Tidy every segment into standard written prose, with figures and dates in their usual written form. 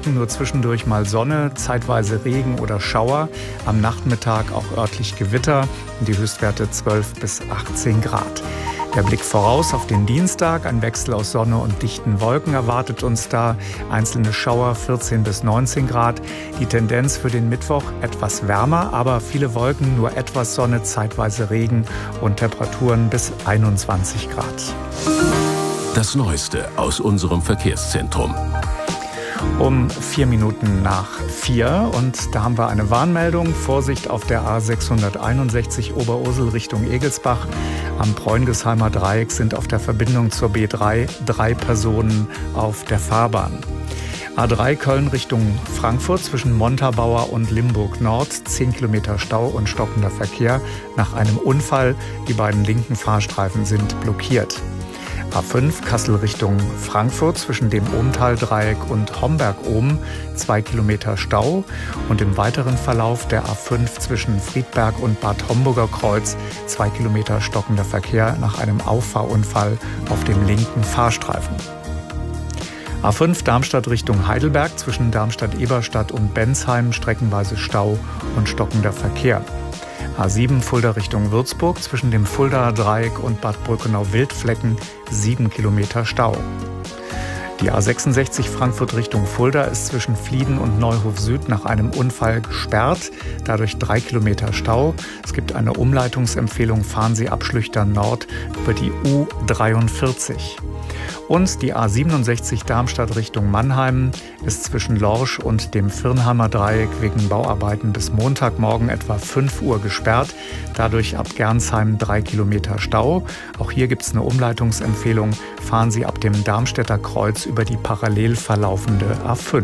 Wolken, nur zwischendurch mal Sonne, zeitweise Regen oder Schauer. Am Nachmittag auch örtlich Gewitter. Die Höchstwerte 12 bis 18 Grad. Der Blick voraus auf den Dienstag. Ein Wechsel aus Sonne und dichten Wolken erwartet uns da. Einzelne Schauer 14 bis 19 Grad. Die Tendenz für den Mittwoch etwas wärmer, aber viele Wolken, nur etwas Sonne, zeitweise Regen und Temperaturen bis 21 Grad. Das Neueste aus unserem Verkehrszentrum. Um 4 Minuten nach 4 und da haben wir eine Warnmeldung. Vorsicht auf der A661 Oberursel Richtung Egelsbach. Am Preungesheimer Dreieck sind auf der Verbindung zur B3 3 Personen auf der Fahrbahn. A3 Köln Richtung Frankfurt zwischen Montabaur und Limburg Nord. 10 Kilometer Stau und stockender Verkehr nach einem Unfall. Die beiden linken Fahrstreifen sind blockiert. A5 Kassel Richtung Frankfurt zwischen dem Ohmtal-Dreieck und Homberg-Ohm 2 Kilometer Stau und im weiteren Verlauf der A5 zwischen Friedberg und Bad Homburger Kreuz 2 Kilometer stockender Verkehr nach einem Auffahrunfall auf dem linken Fahrstreifen. A5 Darmstadt Richtung Heidelberg zwischen Darmstadt-Eberstadt und Bensheim streckenweise Stau und stockender Verkehr. A7 Fulda Richtung Würzburg zwischen dem Fuldaer Dreieck und Bad Brückenau-Wildflecken 7 Kilometer Stau. Die A66 Frankfurt Richtung Fulda ist zwischen Flieden und Neuhof Süd nach einem Unfall gesperrt, dadurch 3 Kilometer Stau. Es gibt eine Umleitungsempfehlung, fahren Sie ab Schlüchtern Nord über die U43. Und die A67 Darmstadt Richtung Mannheim ist zwischen Lorsch und dem Virnheimer Dreieck wegen Bauarbeiten bis Montagmorgen etwa 5 Uhr gesperrt. Dadurch ab Gernsheim 3 Kilometer Stau. Auch hier gibt es eine Umleitungsempfehlung. Fahren Sie ab dem Darmstädter Kreuz über die parallel verlaufende A5.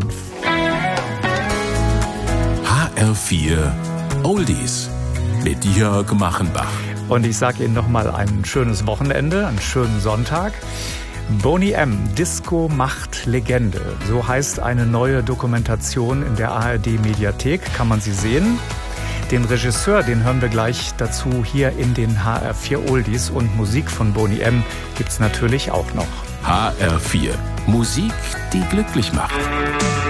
HR4 Oldies mit Jörg Machenbach. Und ich sage Ihnen nochmal ein schönes Wochenende, einen schönen Sonntag. Boney M. Disco macht Legende. So heißt eine neue Dokumentation in der ARD-Mediathek. Kann man sie sehen? Den Regisseur, den hören wir gleich dazu hier in den HR4 Oldies. Und Musik von Boney M. gibt's natürlich auch noch. HR4 Musik, die glücklich macht.